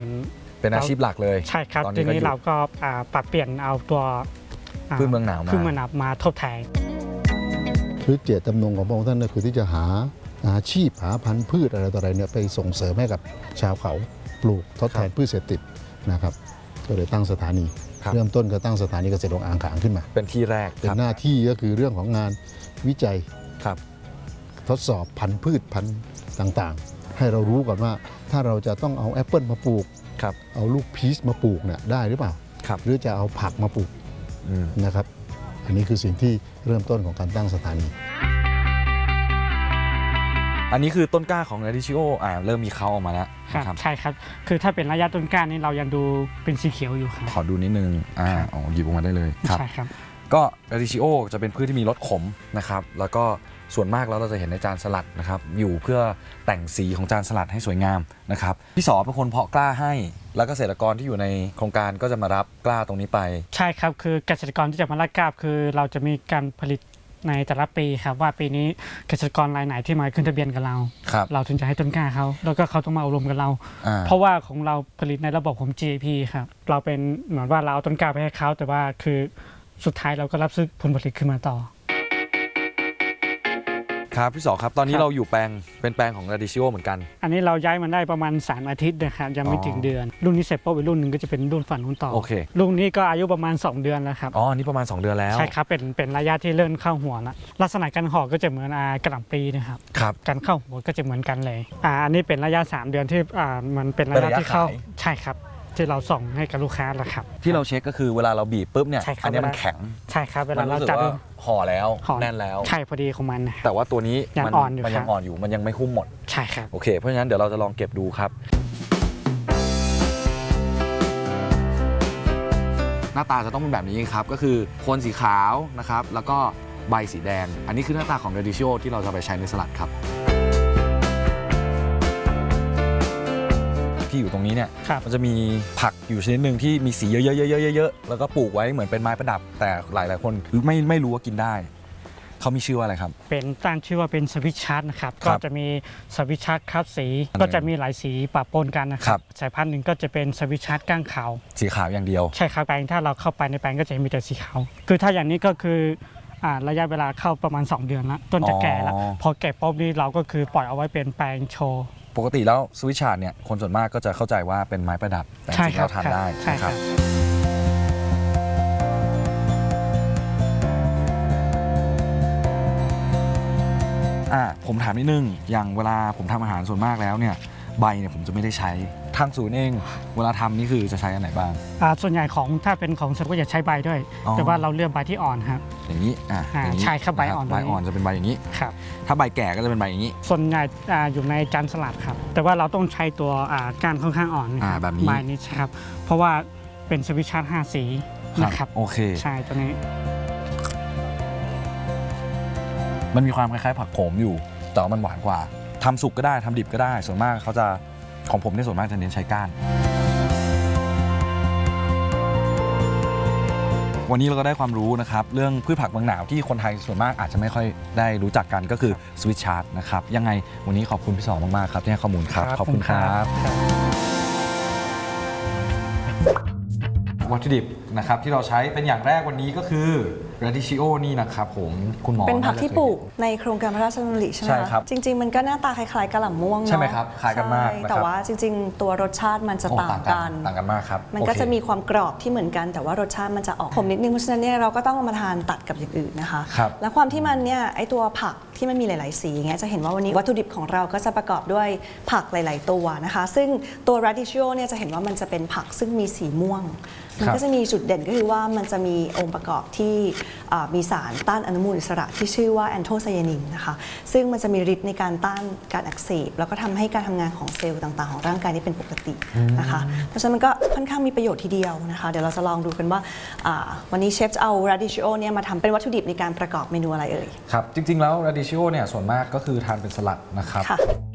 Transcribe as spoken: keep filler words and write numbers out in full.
เป็นอาชีพหลักเลยใช่ครับทีนี้เราก็ปรับเปลี่ยนเอาตัวพืชเมืองหนาวมาพืชเมืองหนาวมาทดแทนคือเจตจำนงของพระองค์ท่านก็คือที่จะหาอาชีพหาพันธุ์พืชอะไรต่ออะไรเนี่ยไปส่งเสริมให้กับชาวเขาปลูกทดแทนพืชเศรษฐกิจนะครับก็เลยตั้งสถานีเริ่มต้นก็ตั้งสถานีเกษตรองค์อ่างขางขึ้นมาเป็นที่แรกเป็นหน้าที่ก็คือเรื่องของงานวิจัยครับทดสอบพันธุ์พืชพันธุ์ต่างๆให้เรารู้ก่อนว่าถ้าเราจะต้องเอาแอปเปิลมาปลูกเอาลูกพีชมาปลูกเนี่ยได้หรือเปล่าหรือจะเอาผักมาปลูกนะครับอันนี้คือสิ่งที่เริ่มต้นของการตั้งสถานีอันนี้คือต้นกล้าของเรดิชิโออ่าเริ่มมีเขาออกมาแล้วครับใช่ครับคือถ้าเป็นระยะต้นกล้านี้เรายังดูเป็นสีเขียวอยู่ครับขอดูนิดนึงอ่าอ๋อหยิบออกมาได้เลยครับใช่ครับก็เรดิชิโอจะเป็นพืชที่มีรสขมนะครับแล้วก็ส่วนมากแล้วเราจะเห็นในจานสลัดนะครับอยู่เพื่อแต่งสีของจานสลัดให้สวยงามนะครับพี่สอเป็นคนเพาะกล้าให้แล้วเกษตรกรที่อยู่ในโครงการก็จะมารับกล้าตรงนี้ไปใช่ครับคือเกษตรกรที่จะมารับกล้าคือเราจะมีการผลิตในแต่ละปีครับว่าปีนี้เกษตรกรรายไหนที่มาขึ้นทะเบียนกับเราเราถึงจะให้ต้นกล้าเขาแล้วก็เขาต้องมาอบรมกับเราเพราะว่าของเราผลิตในระบบของ จี เอ พี ครับเราเป็นเหมือนว่าเราเอาต้นกล้าไปให้เขาแต่ว่าคือสุดท้ายเราก็รับซื้อผลผลิตขึ้นมาต่อครับพี่สอครับตอนนี้เราอยู่แปลงเป็นแปลงของ Radicchio เหมือนกันอันนี้เราย้ายมันได้ประมาณสามอาทิตย์นะครับยังไม่ถึงเดือนรุ่นนี้เสร็จปุ๊บอีกรุ่นหนึ่งก็จะเป็นรุ่นฝันรุ่นต่อโอเครุ่นนี้ก็อายุประมาณสองเดือนแล้วครับอ๋ออันนี้ประมาณสองเดือนแล้วใช่ครับเป็นเป็นระยะที่เริ่มเข้าหัวแล้วลักษณะการห่อก็จะเหมือนกระหล่ำปลีนะครับครับการเข้าหัวก็จะเหมือนกันเลยอ่าอันนี้เป็นระยะสามเดือนที่อ่ามันเป็นระยะที่เข้าใช่ครับที่เราส่งให้กับลูกค้าแหละครับที่เราเช็คก็คือเวลาเราบีบปุ๊บเนี่ยอันนี้มันแข็งใช่ครับเวลาเราจับห่อแล้วแน่นแล้วใช่พอดีของมันแต่ว่าตัวนี้ยังอ่อนอยู่มันยังอ่อนอยู่มันยังไม่หุ้มหมดใช่ครับโอเคเพราะฉะนั้นเดี๋ยวเราจะลองเก็บดูครับหน้าตาจะต้องเป็นแบบนี้ครับก็คือโคนสีขาวนะครับแล้วก็ใบสีแดงอันนี้คือหน้าตาของ Radicchio ที่เราจะไปใช้ในสลัดครับที่อยู่ตรงนี้เนี่ยมันจะมีผักอยู่ชนิดหนึ่งที่มีสีเยอะๆๆๆแล้วก็ปลูกไว้เหมือนเป็นไม้ประดับแต่หลายๆคนไม่ไม่รู้ว่ากินได้เขามีชื่อว่าอะไรครับเป็นตั้งชื่อว่าเป็นสวิตชาร์ดนะครับก็จะมีสวิตชาร์ดครับสีก็จะมีหลายสีปะปนกันนะครับสายพันธุ์หนึ่งก็จะเป็นสวิตชาร์ดก้างขาวสีขาวอย่างเดียวใช่ครับแปลงถ้าเราเข้าไปในแปลงก็จะมีแต่สีขาวคือถ้าอย่างนี้ก็คือระยะเวลาเข้าประมาณสองเดือนแล้วต้นจะแก่แล้วพอแก่ปุ๊บนี่เราก็คือปล่อยเอาไว้เป็นแปลงโชว์ปกติแล้วสวิตชาร์ดเนี่ยคนส่วนมากก็จะเข้าใจว่าเป็นไม้ประดับแต่จริงๆเราทานได้นะครับอ่าผมถามนิดนึงอย่างเวลาผมทำอาหารส่วนมากแล้วเนี่ยใบเนี่ยผมจะไม่ได้ใช้ทางศูนย์เองเวลาทำนี่คือจะใช้อันไหนบ้างอ่าส่วนใหญ่ของถ้าเป็นของสดก็จะใช้ใบด้วยแต่ว่าเราเลือกใบที่อ่อนครับอย่างนี้อ่าใช่ครับใบอ่อนใบอ่อนจะเป็นใบอย่างนี้ครับถ้าใบแก่ก็จะเป็นใบอย่างนี้ส่วนใหญ่อยู่ในจานสลัดครับแต่ว่าเราต้องใช้ตัวก้านค่อนข้างอ่อนแบบนี้ใบนี้ครับเพราะว่าเป็นสวิตชาร์ดห้าสีนะครับโอเคใช่ตัวนี้มันมีความคล้ายๆผักโขมอยู่แต่ว่ามันหวานกว่าทำสุกก็ได้ทำดิบก็ได้ส่วนมากเขาจะของผมในส่วนมากจะเน้นใช้ก้านวันนี้เราก็ได้ความรู้นะครับเรื่องพืชผักเมืองหนาวที่คนไทยส่วนมากอาจจะไม่ค่อยได้รู้จักกันก็คือสวิตชาร์ดนะครับยังไงวันนี้ขอบคุณพี่สองมากๆครับที่ให้ข้อมูลครับขอบคุณครับวัตถุดิบนะครับที่เราใช้เป็นอย่างแรกวันนี้ก็คือ Radicchio นี่นะครับผมคุณหมอเป็นผักที่ปลูกในโครงการพระราชดำริใช่ไหมครับจริงๆมันก็หน้าตาคล้ายๆกะหล่ำม่วงเนาะใช่ไหมครับคล้ายกันมากแต่ว่าจริงๆตัวรสชาติมันจะต่างกันต่างกันมากครับมันก็จะมีความกรอบที่เหมือนกันแต่ว่ารสชาติมันจะออกขมนิดนึงเพราะฉะนั้นเนี่ยเราก็ต้องมาทานตัดกับอย่างอื่นนะคะและความที่มันเนี่ยไอตัวผักที่มันมีหลายๆสีอย่างเงี้ยจะเห็นว่าวันนี้วัตถุดิบของเราก็จะประกอบด้วยผักหลายๆตัวนะคะซึ่งตัว Radicchio เนี่ยจะเห็นว่ามันจะเป็นผักซึ่งมีสีม่วงมันก็จะมีจุดเด่นก็คือว่ามันจะมีองค์ประกอบที่มีสารต้านอนุมูลอิสระที่ชื่อว่าแอนโทไซยานินนะคะซึ่งมันจะมีฤทธิ์ในการต้านการอักเสบแล้วก็ทำให้การทำงานของเซลล์ต่างๆของร่างกายนี้เป็นปกตินะคะเพราะฉะนั้นมันก็ค่อนข้างมีประโยชน์ทีเดียวนะคะเดี๋ยวเราจะลองดูกันว่าวันนี้เชฟจะเอา Radicchio เนี่ยมาทำเป็นวัตถุดิบในการประกอบเมนูอะไรเอ่ยครับจริงๆแล้ว Radicchio เนี่ยส่วนมากก็คือทานเป็นสลัดนะครับ